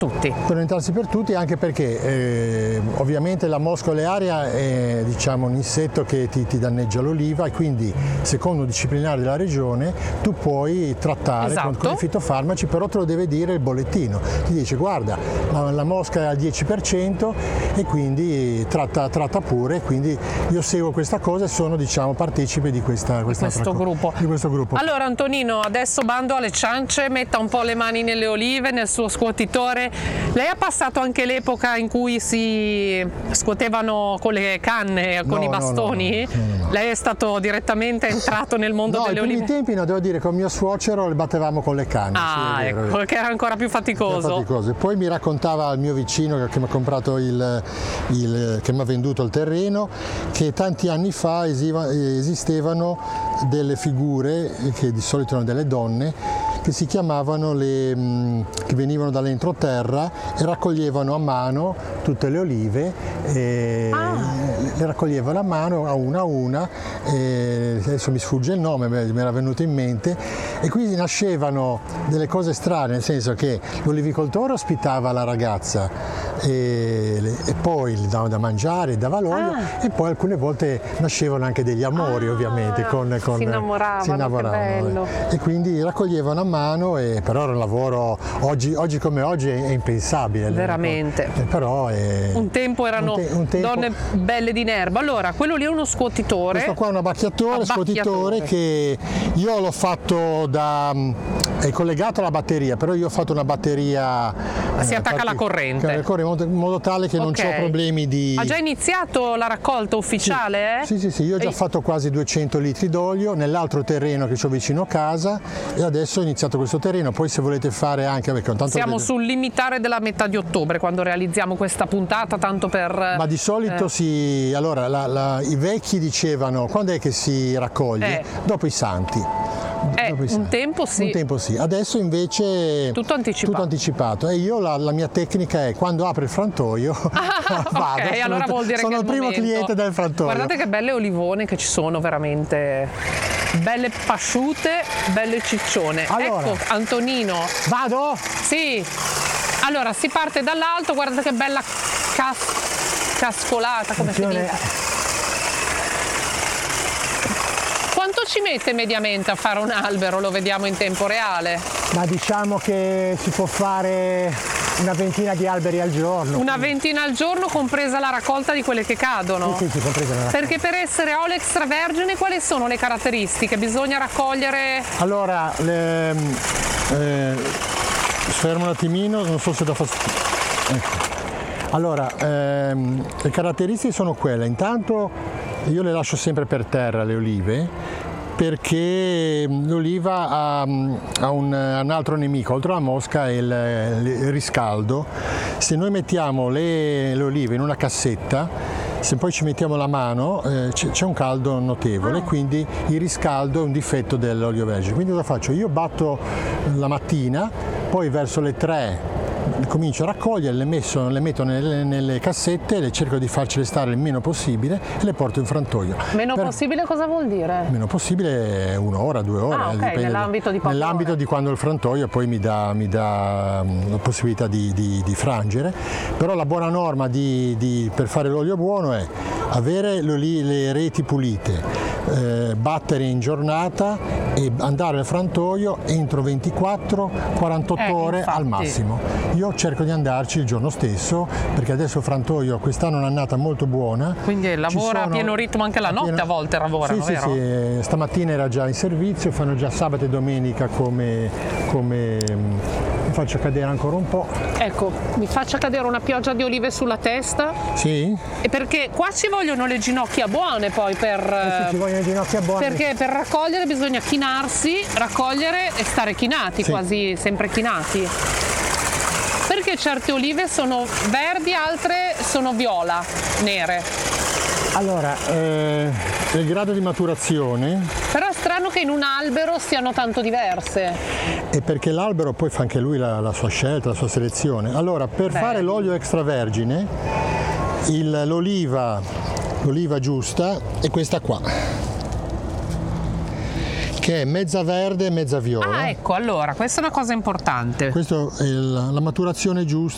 tutti. Per orientarsi per tutti, anche perché ovviamente la mosca olearia è, diciamo, un insetto che ti danneggia l'oliva, e quindi secondo un disciplinare della regione tu puoi trattare con i fitofarmaci, però te lo deve dire il bollettino. Ti dice: guarda, la mosca è al 10% e quindi tratta pure. Quindi io seguo questa cosa e sono, diciamo, partecipe di questo gruppo. Allora Antonino, adesso bando alle ciance, metta un po' le mani nelle olive, nel suo scuotitore. Lei ha passato anche l'epoca in cui si scuotevano con le canne, con i bastoni? No. Lei è stato direttamente entrato nel mondo delle olive? No, ai primi tempi devo dire, con mio suocero le battevamo con le canne. Ah, ecco, che era ancora più faticoso. Poi mi raccontava il mio vicino che mi ha comprato che mi ha venduto il terreno, che tanti anni fa esistevano delle figure, che di solito erano delle donne, che si chiamavano che venivano dall'entroterra e raccoglievano a mano tutte le olive, le raccoglievano a mano a una, adesso mi sfugge il nome, mi era venuto in mente, e quindi nascevano delle cose strane, nel senso che l'olivicoltore ospitava la ragazza e poi gli dava da mangiare, dava l'olio, e poi alcune volte nascevano anche degli amori, ovviamente, si innamoravano, che bello. E quindi raccoglievano a mano, però era un lavoro oggi come oggi è impensabile. Veramente. Però un tempo erano donne belle di nerva. Allora, quello lì è uno scuotitore. Questo qua è un abbacchiatore, scuotitore, che io l'ho fatto è collegato alla batteria, però io ho fatto una batteria. Si attacca alla corrente. In modo tale che non c'ho problemi di. Ha già iniziato la raccolta ufficiale? Sì, io ho già fatto quasi 200 litri d'olio nell'altro terreno che ho vicino a casa, e adesso ho iniziato questo terreno. Poi se volete fare anche, perché tanto siamo sul limitare della metà di ottobre quando realizziamo questa puntata, tanto per. Ma di solito i vecchi dicevano: quando è che si raccoglie? Dopo i santi. Un tempo sì. Adesso invece tutto anticipato. E io la mia tecnica è: quando apre il frantoio vado. Ok, allora vuol dire sono che il primo cliente del frantoio. Guardate che belle olivone che ci sono, veramente belle pasciute, belle ciccione. Allora, ecco Antonino. Vado? Sì. Allora si parte dall'alto, guardate che bella cascolata, come si dice. Quanto ci mette mediamente a fare un albero? Lo vediamo in tempo reale? Ma diciamo che si può fare una ventina di alberi al giorno. Una ventina al giorno, compresa la raccolta di quelle che cadono? Sì, compresa la raccolta. Perché per essere olio extravergine quali sono le caratteristiche? Bisogna raccogliere. Allora, fermo un attimino, non so se da fastidio. Ecco. Allora, le caratteristiche sono quelle: intanto io le lascio sempre per terra le olive, perché l'oliva ha un altro nemico, oltre alla mosca, è il riscaldo. Se noi mettiamo le olive in una cassetta, se poi ci mettiamo la mano c'è un caldo notevole, quindi il riscaldo è un difetto dell'olio vergine. Quindi cosa faccio? Io batto la mattina, poi verso le 3 comincio a raccogliere, le metto nelle cassette, le cerco di farcele stare il meno possibile e le porto in frantoio. Meno possibile cosa vuol dire? Meno possibile 1 ora, 2 ore. Okay, nell'ambito di poche nell'ambito ore. Di quando il frantoio poi mi dà la possibilità di frangere. Però la buona norma per fare l'olio buono è avere le reti pulite, battere in giornata e andare al frantoio entro 24-48 ore infatti. Al massimo. Io cerco di andarci il giorno stesso, perché adesso il frantoio quest'anno è un'annata molto buona. Quindi lavora a pieno ritmo anche la notte, a volte lavorano, vero? Sì, stamattina era già in servizio, fanno già sabato e domenica come mi faccio cadere ancora un po'. Ecco, mi faccia cadere una pioggia di olive sulla testa. Sì? E perché qua ci vogliono le ginocchia buone poi per. Sì, ci vogliono le ginocchia buone. Perché per raccogliere bisogna chinarsi, raccogliere e stare chinati, quasi sempre chinati. Perché certe olive sono verdi, altre sono viola, nere? Allora, il grado di maturazione. Però è strano che in un albero siano tanto diverse. E perché l'albero poi fa anche lui la sua scelta, la sua selezione. Allora, per fare l'olio extravergine, l'oliva giusta è questa qua, che è mezza verde e mezza viola. Ah, ecco, allora, questa è una cosa importante. Questa è la maturazione giusta.